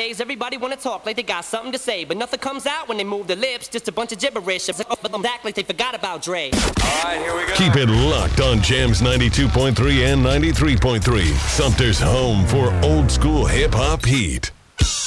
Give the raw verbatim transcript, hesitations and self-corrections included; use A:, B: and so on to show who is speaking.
A: nowadays, everybody wanna talk like they got something to say, but nothing comes out when they move their lips, just a bunch of gibberish. Act like they forgot about Dre.
B: All right, here we go.
C: Keep it locked on Jams ninety-two point three and ninety-three point three, Sumter's home for old school hip hop heat.